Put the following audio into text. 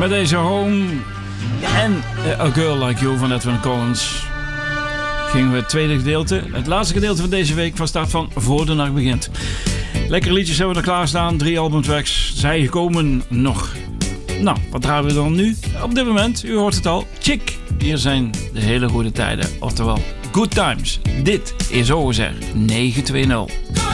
Met deze Home en A Girl Like You van Edwyn Collins gingen we het tweede gedeelte, het laatste gedeelte van deze week van start van Voor de Nacht Begint. Lekkere liedjes hebben we er klaarstaan, 3 albumtracks. Zij komen nog. Nou, wat draaien we dan nu? Op dit moment, u hoort het al, Chick. Hier zijn de hele goede tijden, oftewel Good Times. Dit is Ozerk 920.